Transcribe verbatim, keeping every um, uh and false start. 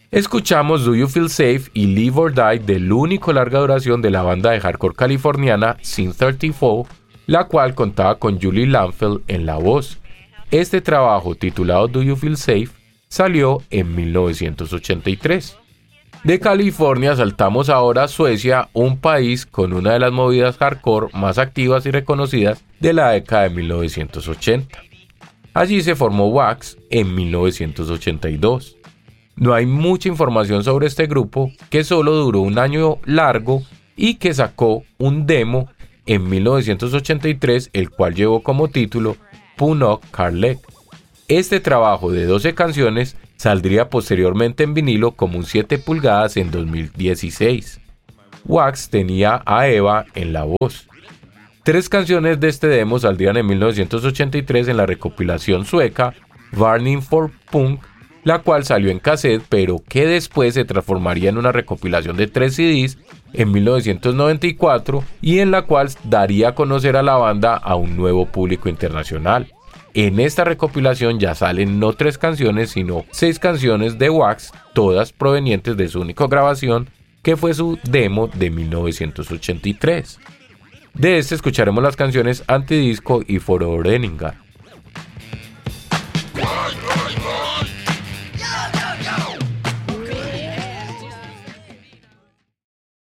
Escuchamos Do You Feel Safe y Live or Die del único larga duración de la banda de hardcore californiana Sin treinta y cuatro, la cual contaba con Julie Lanfeld en la voz. Este trabajo, titulado Do You Feel Safe, salió en mil novecientos ochenta y tres. De California saltamos ahora a Suecia, un país con una de las movidas hardcore más activas y reconocidas de la década de mil novecientos ochenta. Allí se formó Wax en mil novecientos ochenta y dos. No hay mucha información sobre este grupo, que solo duró un año largo y que sacó un demo en mil novecientos ochenta y tres, el cual llevó como título Pun-Up Carleg. Este trabajo de doce canciones saldría posteriormente en vinilo como un siete pulgadas en dos mil dieciséis. Wax tenía a Eva en la voz. Tres canciones de este demo saldrían en mil novecientos ochenta y tres en la recopilación sueca Varning for Punk, la cual salió en cassette, pero que después se transformaría en una recopilación de tres C Ds en mil novecientos noventa y cuatro y en la cual daría a conocer a la banda a un nuevo público internacional. En esta recopilación ya salen no tres canciones, sino seis canciones de Wax, todas provenientes de su única grabación, que fue su demo de mil novecientos ochenta y tres. De este escucharemos las canciones Antidisco y For Oreninga.